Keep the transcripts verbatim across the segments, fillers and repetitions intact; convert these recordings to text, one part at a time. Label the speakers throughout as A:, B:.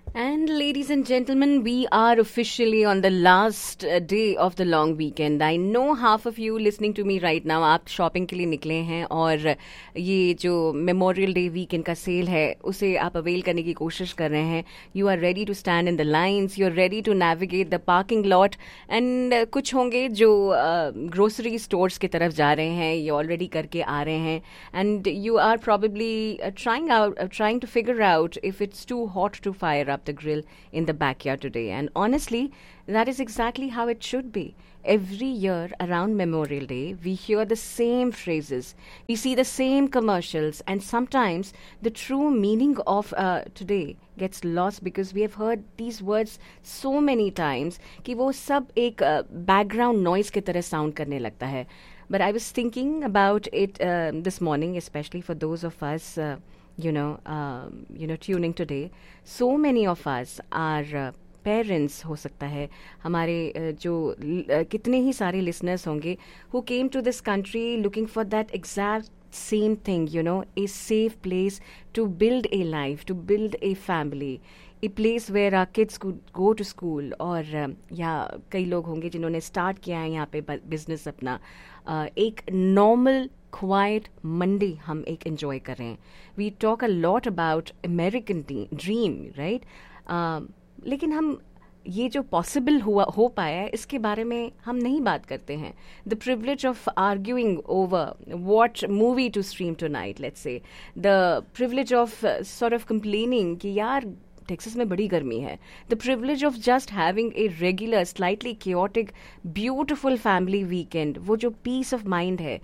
A: And ladies and gentlemen, we are officially on the last uh, day of the long weekend. I know half of you listening to me right now, आप shopping के लिए निकले हैं और ये जो memorial day weekend का cell है उसे आप अवेल करने की कोशिश कर रहे हैं. You are ready to stand in the lines, you are ready to navigate the parking lot and कुछ होंगे जो ग्रोसरी uh, स्टोर्स की तरफ जा रहे हैं, ये ऑलरेडी करके आ रहे हैं and you are probably trying out trying to figure out if it's to hot to fire up the grill in the backyard today. And honestly, that is exactly how it should be. Every year around Memorial Day, we hear the same phrases, we see the same commercials, and sometimes the true meaning of uh, today gets lost because we have heard these words so many times कि वो सब एक uh, background noise की तरह sound करने लगता है. But I was thinking about it uh, this morning, especially for those of us uh, you know, um, you know, tuning today. So many of us are uh, parents हो सकता है, हमारे uh, जो uh, कितने ही सारे listeners होंगे who came to this country looking for that exact same thing, you know, a safe place to build a life, to build a family, a place where our kids could go to school. और uh, या कई लोग होंगे जिन्होंने start किया है यहाँ पे business अपना. uh, एक normal क्वाइट मंडे हम एक एंजॉय कर रहे हैं. We talk a lot about American dream, right? लेकिन हम ये जो पॉसिबल हुआ हो पाया है इसके बारे में हम नहीं बात करते हैं. The privilege of arguing over what movie two stream to night, let's say, the privilege of sort of complaining कि यार टेक्सास में बड़ी गर्मी है. The privilege of just having a regular slightly chaotic beautiful family weekend, वो जो piece of mind है,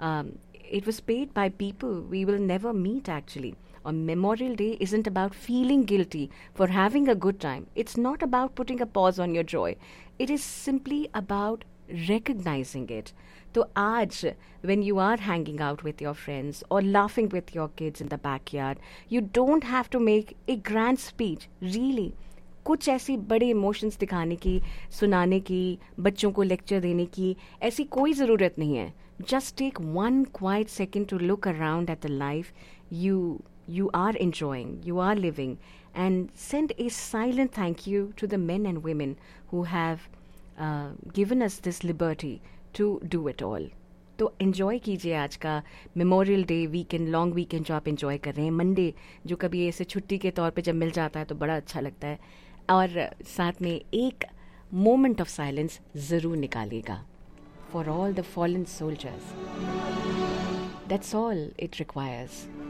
A: it was paid by people we will never meet actually. On Memorial Day isn't about feeling guilty for having a good time. It's not about putting a pause on your joy. It is simply about recognizing it. So aaj, when you are hanging out with your friends or laughing with your kids in the backyard, you don't have to make a grand speech, really. कुछ ऐसी बड़े emotions दिखाने की, सुनाने की, बच्चों को lecture देने की ऐसी कोई ज़रूरत नहीं है. Just take one quiet second to look around at the life you you are enjoying, you are living, and send a silent thank you to the men and women who have uh, given us this liberty to do it all. तो enjoy कीजिए आज का memorial day weekend, long weekend जो आप enjoy कर रहे हैं. Monday जो कभी ऐसे छुट्टी के तौर पे जब मिल जाता है तो बड़ा अच्छा लगता है. और साथ में एक मोमेंट ऑफ साइलेंस ज़रूर निकालिएगा for all the fallen soldiers. That's all it requires.